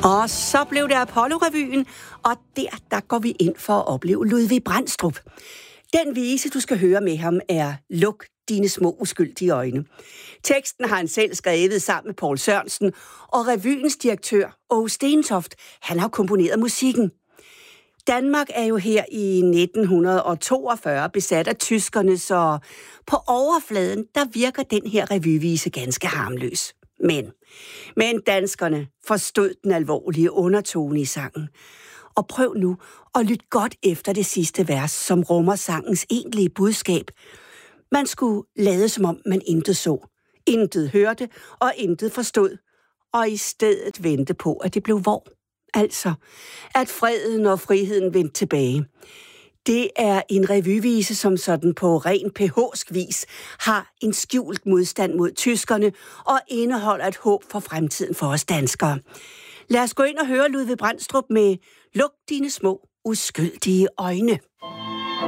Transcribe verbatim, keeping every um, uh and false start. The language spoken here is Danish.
Og så blev det Apollo-revyen, og der, der går vi ind for at opleve Ludvig Brandstrup. Den vise, du skal høre med ham, er Luk dine små uskyldige øjne. Teksten har han selv skrevet sammen med Poul Sørensen, og revyens direktør, Åge Stentoft, han har komponeret musikken. Danmark er jo her i nitten toogfyrre besat af tyskerne, så på overfladen, der virker den her revyvise ganske harmløs. Men, men danskerne forstod den alvorlige undertone i sangen. Og prøv nu at lytte godt efter det sidste vers, som rummer sangens egentlige budskab. Man skulle lade som om man intet så, intet hørte og intet forstod, og i stedet vente på, at det blev vor. Altså, at freden og friheden vendte tilbage. Det er en revyvise, som sådan på ren P H'sk vis har en skjult modstand mod tyskerne og indeholder et håb for fremtiden for os danskere. Lad os gå ind og høre Ludvig Brandstrup med Luk dine små uskyldige øjne.